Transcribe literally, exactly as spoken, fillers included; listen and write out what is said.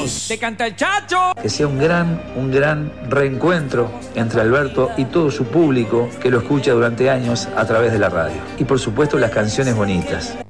Vamos. ¡Te canta el Chacho! Que sea un gran, un gran reencuentro entre Alberto y todo su público que lo escucha durante años a través de la radio. Y por supuesto las canciones bonitas.